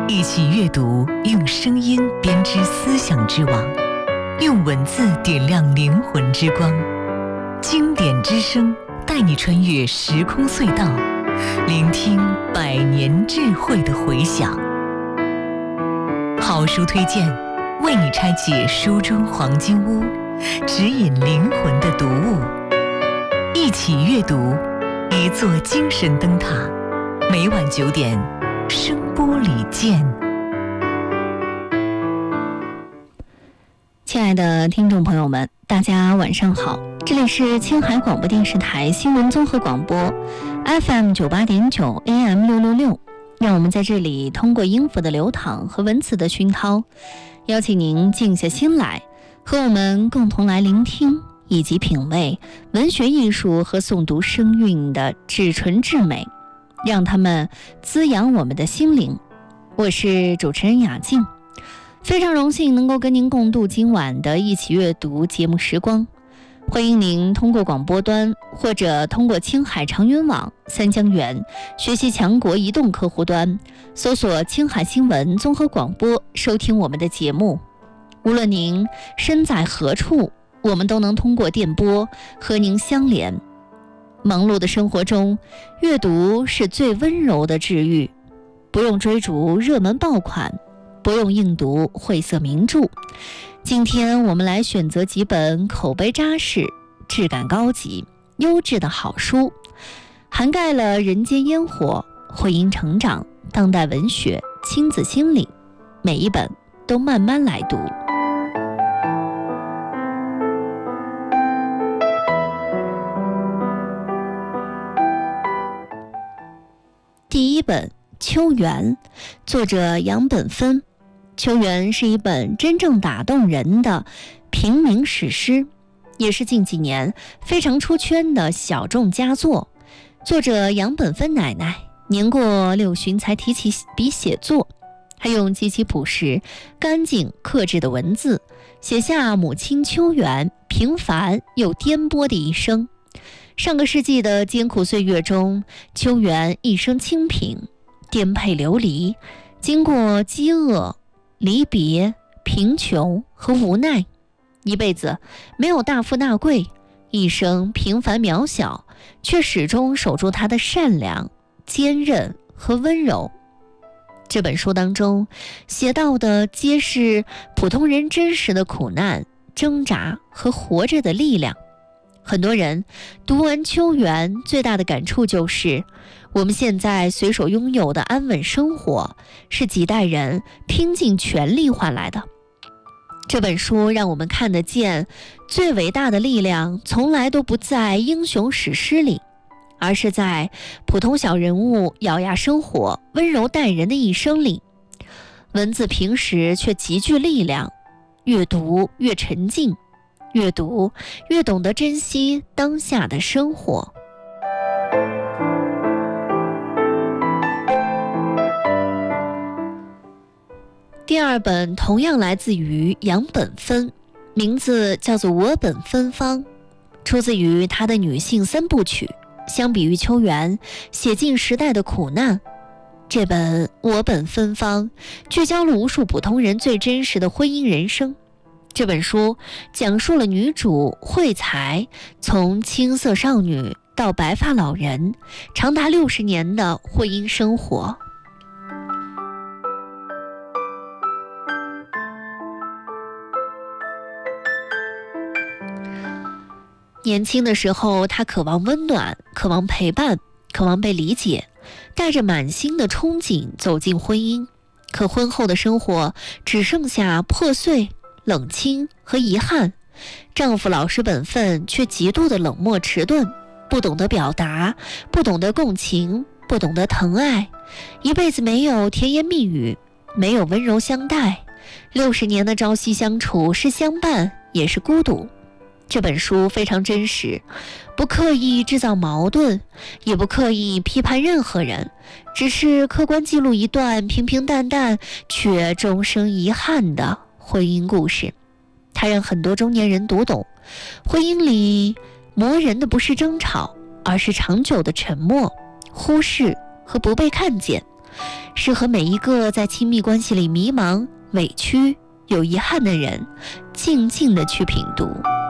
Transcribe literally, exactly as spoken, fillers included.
一起阅读，用声音编织思想之网，用文字点亮灵魂之光。经典之声带你穿越时空隧道，聆听百年智慧的回响。好书推荐，为你拆解书中黄金屋，指引灵魂的读物。一起阅读，一座精神灯塔。每晚九点，声波里见。 亲爱的听众朋友们，大家晚上好，这里是青海广播电视台新闻综合广播 F M 九八点九 A M 六六六，让我们在这里通过音符的流淌和文词的熏陶，邀请您静下心来，和我们共同来聆听以及品味文学艺术和诵读声韵的至纯至美，让它们滋养我们的心灵。我是主持人雅静，非常荣幸能够跟您共度今晚的一起阅读节目时光。欢迎您通过广播端或者通过青海长云网三江源学习强国移动客户端搜索青海新闻综合广播，收听我们的节目。无论您身在何处，我们都能通过电波和您相连。忙碌的生活中，阅读是最温柔的治愈，不用追逐热门爆款，不用硬读晦涩名著。今天我们来选择几本口碑扎实、质感高级、优质的好书，涵盖了人间烟火、婚姻成长、当代文学、亲子心理，每一本都慢慢来读。第一本《秋园》，作者杨本芬。《秋园》是一本真正打动人的平民史诗，也是近几年非常出圈的小众佳作。作者杨本芬奶奶年过六旬才提起笔写作，还用极其朴实、干净、克制的文字写下母亲秋园平凡又颠簸的一生。上个世纪的艰苦岁月中，秋园一生清贫、颠沛流离，经过饥饿、离别、贫穷和无奈，一辈子没有大富大贵，一生平凡渺小，却始终守住他的善良、坚韧和温柔。这本书当中写到的皆是普通人真实的苦难、挣扎和活着的力量。很多人读完《秋园》最大的感触就是，我们现在随手拥有的安稳生活，是几代人拼尽全力换来的。这本书让我们看得见，最伟大的力量从来都不在英雄史诗里，而是在普通小人物咬牙生活、温柔待人的一生里。文字平实却极具力量，越读越沉静，越读越懂得珍惜当下的生活。第二本同样来自于杨本芬，名字叫做《我本芬芳》，出自于他的女性三部曲。相比于秋园，写尽时代的苦难，这本《我本芬芳》聚焦了无数普通人最真实的婚姻人生。这本书讲述了女主惠才从青涩少女到白发老人，长达六十年的婚姻生活。年轻的时候，她渴望温暖，渴望陪伴，渴望被理解，带着满心的憧憬走进婚姻。可婚后的生活只剩下破碎、冷清和遗憾，丈夫老实本分，却极度的冷漠迟钝，不懂得表达，不懂得共情，不懂得疼爱，一辈子没有甜言蜜语，没有温柔相待，六十年的朝夕相处，是相伴也是孤独。这本书非常真实，不刻意制造矛盾，也不刻意批判任何人，只是客观记录一段平平淡淡却终生遗憾的婚姻故事。它让很多中年人读懂，婚姻里磨人的不是争吵，而是长久的沉默、忽视和不被看见。 适合每一个在亲密关系里迷茫、委屈、有遗憾的人静静地去品读。